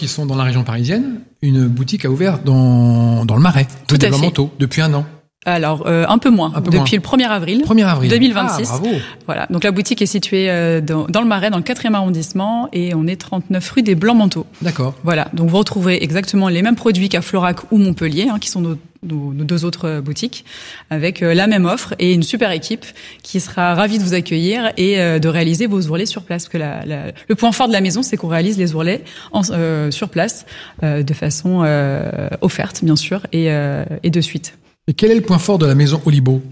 qui sont dans la région parisienne, une boutique a ouvert dans le Marais, Tout à fait. Manteau, depuis 1 an. Alors, un peu moins. Depuis le 1er avril. 2026. Ah, bravo. Voilà. Donc, la boutique est située dans le Marais, dans le 4e arrondissement, et on est 39 rue des Blancs-Manteaux. D'accord. Voilà. Donc, vous retrouverez exactement les mêmes produits qu'à Florac ou Montpellier, qui sont nos 2 autres boutiques, avec la même offre et une super équipe qui sera ravie de vous accueillir et de réaliser vos ourlets sur place. Parce que le point fort de la maison, c'est qu'on réalise les ourlets sur place, de façon offerte, bien sûr, et de suite. Et quel est le point fort de la maison Olibo?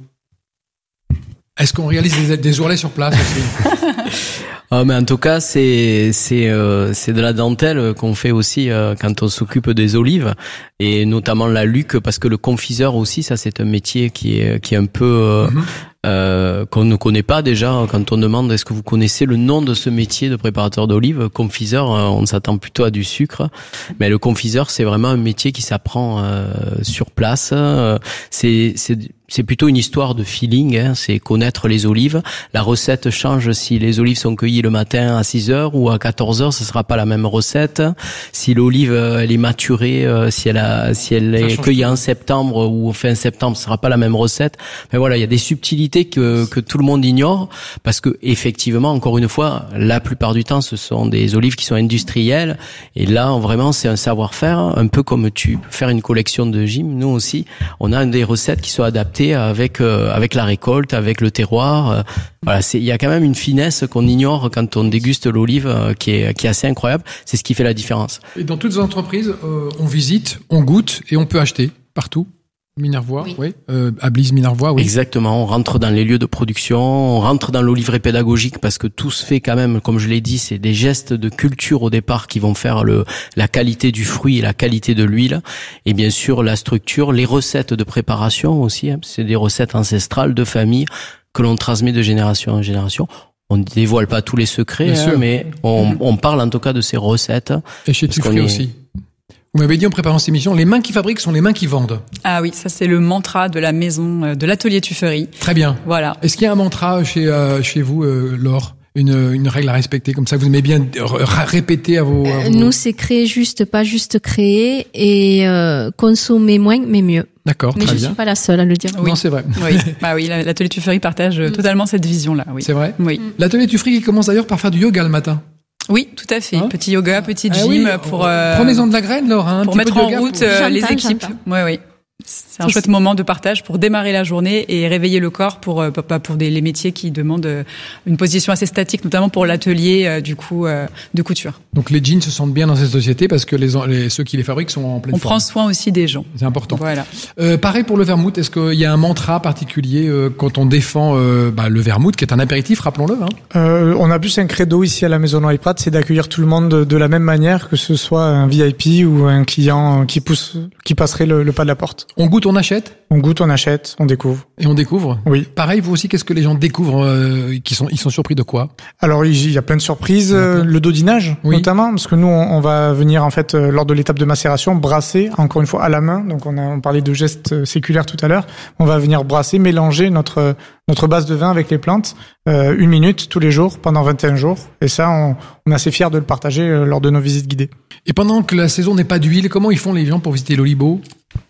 Est-ce qu'on réalise des ourlets sur place aussi? Mais en tout cas, c'est de la dentelle qu'on fait aussi quand on s'occupe des olives, et notamment la luque, parce que le confiseur aussi, ça c'est un métier qui est un peu qu'on ne connaît pas déjà. Quand on demande est-ce que vous connaissez le nom de ce métier de préparateur d'olives, confiseur, on s'attend plutôt à du sucre, mais le confiseur c'est vraiment un métier qui s'apprend sur place. C'est plutôt une histoire de feeling, c'est connaître les olives. La recette change si les olives sont cueillies le matin à 6h ou à 14h, ce sera pas la même recette. Si l'olive elle est maturée, si elle est cueillie en septembre ou fin septembre, ce sera pas la même recette. Mais voilà, il y a des subtilités que tout le monde ignore, parce que effectivement, encore une fois, la plupart du temps, ce sont des olives qui sont industrielles, et là vraiment c'est un savoir-faire, un peu comme tu peux faire une collection de gym. Nous aussi, on a des recettes qui sont adaptées avec la récolte, avec le terroir. Voilà, il y a quand même une finesse qu'on ignore quand on déguste l'olive, qui est assez incroyable. C'est ce qui fait la différence. Et dans toutes les entreprises, on visite, on goûte et on peut acheter partout. Minervois, oui. À Blise Minervois, oui. Exactement. On rentre dans les lieux de production, on rentre dans l'olivret pédagogique, parce que tout se fait quand même, comme je l'ai dit, c'est des gestes de culture au départ qui vont faire la qualité du fruit et la qualité de l'huile. Et bien sûr, la structure, les recettes de préparation aussi, c'est des recettes ancestrales de famille que l'on transmet de génération en génération. On ne dévoile pas tous les secrets, mais on parle en tout cas de ces recettes. Et chez Tuffery aussi. Vous m'avez dit en préparant cette émission, les mains qui fabriquent sont les mains qui vendent. Ah oui, ça c'est le mantra de la maison, de l'atelier Tuffery. Très bien. Voilà. Est-ce qu'il y a un mantra chez vous, Laure? Une règle à respecter, comme ça vous aimez bien répéter à vos... Nous, c'est créer juste, pas juste créer, et consommer moins, mais mieux. D'accord, très bien. Mais je suis pas la seule à le dire. Oui. Non, c'est vrai. Oui, l'atelier Tuffery partage totalement cette vision-là. Oui. C'est vrai. Oui. L'atelier Tuffery qui commence d'ailleurs par faire du yoga le matin. Oui, tout à fait. Petit yoga, petit gym pour... Prenez-en de la graine, Laure. Pour mettre en route les équipes. Oui. C'est un chouette moment de partage pour démarrer la journée et réveiller le corps pour les métiers qui demandent une position assez statique, notamment pour l'atelier de couture. Donc les jeans se sentent bien dans cette société parce que ceux qui les fabriquent sont en pleine forme. On prend soin aussi des gens. C'est important. Voilà. Pareil pour le vermouth. Est-ce qu'il y a un mantra particulier quand on défend le vermouth, qui est un apéritif, rappelons-le. On a plus un credo ici à la Maison Noailles Prat, c'est d'accueillir tout le monde de la même manière, que ce soit un VIP ou un client qui passerait le pas de la porte. On goûte, on achète? On goûte, on achète, on découvre. Et on découvre? Oui. Pareil, vous aussi, qu'est-ce que les gens découvrent ils sont surpris de quoi? Alors, il y a plein de surprises. Le dodinage, notamment, parce que nous, on va venir, en fait, lors de l'étape de macération, brasser, encore une fois, à la main. Donc, on parlait de gestes séculaires tout à l'heure. On va venir brasser, mélanger notre base de vin avec les plantes, 1 minute tous les jours, pendant 21 jours. Et ça, on est assez fiers de le partager lors de nos visites guidées. Et pendant que la saison n'est pas d'huile, comment ils font les gens pour visiter l'Olibo?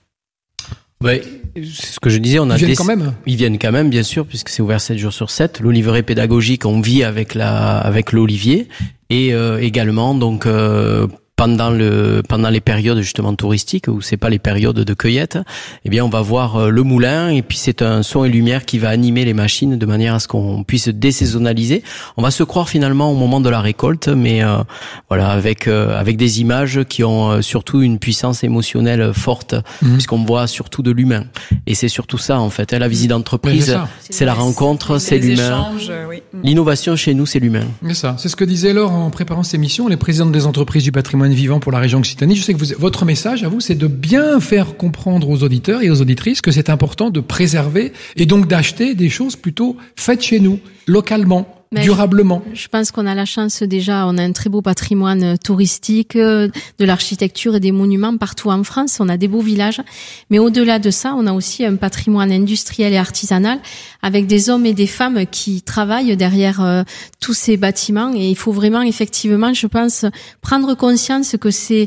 C'est ce que je disais, Ils viennent quand même. Ils viennent quand même, bien sûr, puisque c'est ouvert 7 jours sur 7. L'oliveraie pédagogique, on vit avec l'olivier, et également donc pendant les périodes justement touristiques, où c'est pas les périodes de cueillette, eh bien on va voir le moulin, et puis c'est un son et lumière qui va animer les machines de manière à ce qu'on puisse désaisonnaliser. On va se croire finalement au moment de la récolte, mais voilà, avec des images qui ont surtout une puissance émotionnelle forte, puisqu'on voit surtout de l'humain. Et c'est surtout ça en fait. La visite d'entreprise, c'est la rencontre, c'est l'humain. L'innovation chez nous, c'est l'humain. C'est ça. C'est ce que disait Laure en préparant cette émission, les présidentes des entreprises du patrimoine vivant pour la région Occitanie. Je sais que votre message à vous, c'est de bien faire comprendre aux auditeurs et aux auditrices que c'est important de préserver et donc d'acheter des choses plutôt faites chez nous, localement. Mais durablement. Je pense qu'on a la chance déjà, on a un très beau patrimoine touristique, de l'architecture et des monuments partout en France. On a des beaux villages. Mais au-delà de ça, on a aussi un patrimoine industriel et artisanal avec des hommes et des femmes qui travaillent derrière tous ces bâtiments. Et il faut vraiment, effectivement, je pense, prendre conscience que c'est